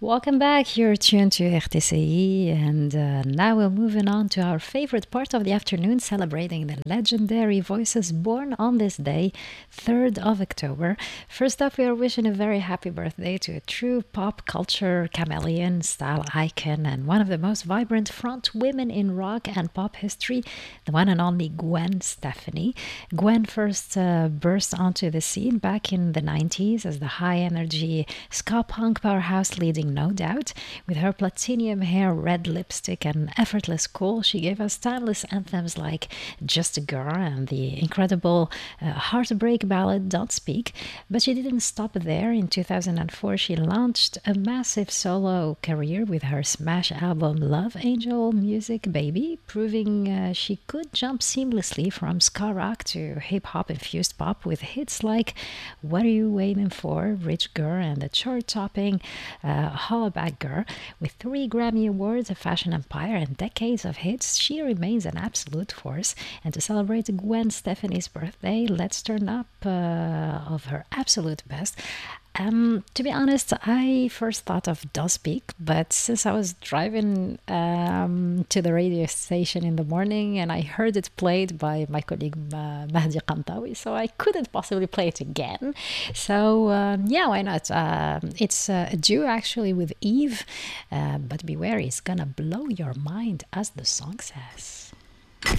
Welcome back. You're tuned to RTCI, and now we're moving on to our favorite part of the afternoon, celebrating the legendary voices born on this day, 3rd of October. First up, we are wishing a very happy birthday to a true pop culture chameleon, style icon, and one of the most vibrant front women in rock and pop history, the one and only Gwen Stefani. Gwen first burst onto the scene back in the 90s as the high energy ska punk powerhouse leading No Doubt. With her platinum hair, red lipstick, and effortless cool, she gave us timeless anthems like Just a Girl and the incredible heartbreak ballad Don't Speak. But she didn't stop there. In 2004, she launched a massive solo career with her smash album Love Angel Music Baby, proving she could jump seamlessly from ska rock to hip hop infused pop with hits like What Are You Waiting For, Rich Girl, and the chart topping Hollaback Girl. With 3 Grammy Awards, a fashion empire, and decades of hits, she remains an absolute force. And to celebrate Gwen Stefani's birthday, let's turn up of her absolute best. To be honest, I first thought of Don't Speak, but since I was driving to the radio station in the morning and I heard it played by my colleague Mahdi Kantawi, so I couldn't possibly play it again. So yeah, why not? It's a duo actually with Eve, but beware, it's gonna blow your mind, as the song says.